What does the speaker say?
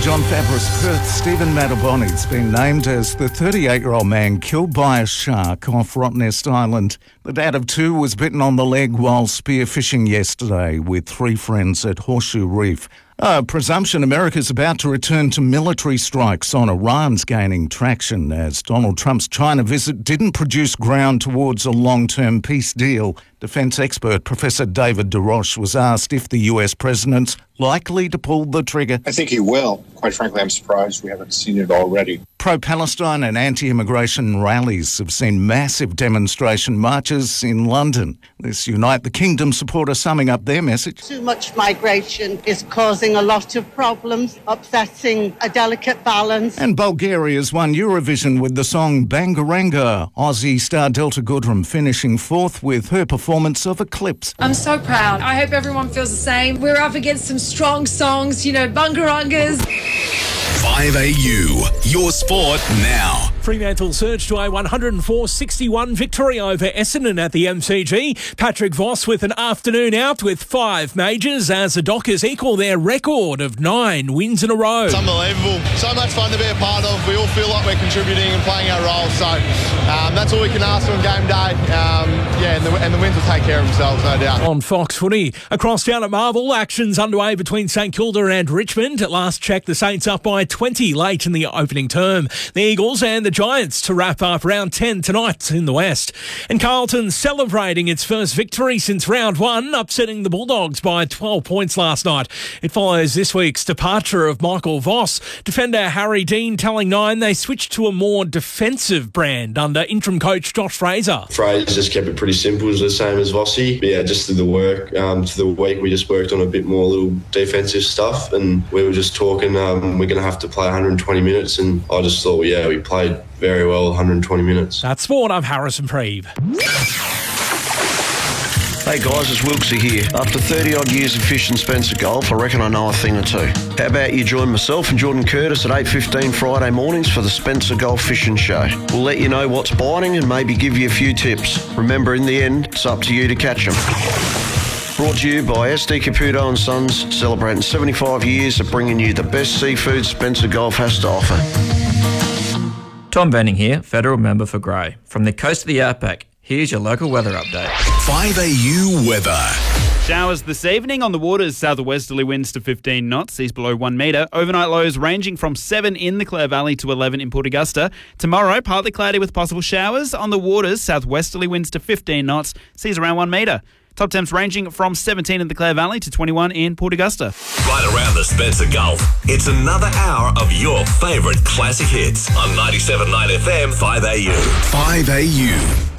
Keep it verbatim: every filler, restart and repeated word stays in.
John Fabris, Perth. Stephen Mataboni's been named as the thirty-eight-year-old man killed by a shark off Rottnest Island. The dad of two was bitten on the leg while spearfishing yesterday with three friends at Horseshoe Reef. A presumption America's about to return to military strikes on Iran's gaining traction as Donald Trump's China visit didn't produce ground towards a long-term peace deal. Defence expert Professor David DeRoche was asked if the U S president's likely to pull the trigger. I think he will. Quite frankly, I'm surprised we haven't seen it already. Pro-Palestine and anti-immigration rallies have seen massive demonstration marches in London. This Unite the Kingdom supporter summing up their message. Too much migration is causing a lot of problems, upsetting a delicate balance. And Bulgaria's won Eurovision with the song Bangaranga. Aussie star Delta Goodrem finishing fourth with her performance of Eclipse. I'm so proud. I hope everyone feels the same. We're up against some strong songs, you know, Bangarangas. five A U, your sport now. Fremantle surged to a one oh four sixty-one victory over Essendon at the M C G. Patrick Voss with an afternoon out with five majors as the Dockers equal their record of nine wins in a row. It's unbelievable. So much fun to be a part of. We all feel like we're contributing and playing our role. So um, that's all we can ask on game day. Um, yeah, and the, and the wins will take care of themselves, no doubt. On Fox Footy, across town at Marvel, action's underway between St Kilda and Richmond. At last check, the Saints up by twenty late in the opening term. The Eagles and the Giants to wrap up round ten tonight in the West. And Carlton celebrating its first victory since round one, upsetting the Bulldogs by twelve points last night. It follows this week's departure of Michael Voss. Defender Harry Dean telling Nine they switched to a more defensive brand under interim coach Josh Fraser. Fraser just kept it pretty simple, the same as Vossi. But yeah, just through the work, um, through the week, we just worked on a bit more little defensive stuff, and we were just talking, um, we're going to have to play one hundred twenty minutes, and I just thought, well, yeah, we played very well one hundred twenty minutes. That's sport. I'm Harrison Preeve. Hey guys, it's Wilksy here. After thirty odd years of fishing Spencer Golf, I reckon I know a thing or two. How about you join myself and Jordan Curtis at eight fifteen Friday mornings for the Spencer Golf Fishing Show. We'll let you know what's biting and maybe give you a few tips. Remember, in the end, it's up to you to catch them. Brought to you by S D Caputo and Sons, celebrating seventy-five years of bringing you the best seafood Spencer Golf has to offer. Tom Benning here, Federal Member for Grey. From the coast of the Outback, here's your local weather update. five A U weather. Showers this evening on the waters, south-westerly winds to fifteen knots, seas below one metre. Overnight lows ranging from seven in the Clare Valley to eleven in Port Augusta. Tomorrow, partly cloudy with possible showers. On the waters, south-westerly winds to fifteen knots, seas around one metre. Top temps ranging from seventeen in the Clare Valley to twenty-one in Port Augusta. Right around the Spencer Gulf, it's another hour of your favourite classic hits on ninety-seven point nine F M five A U. five A U.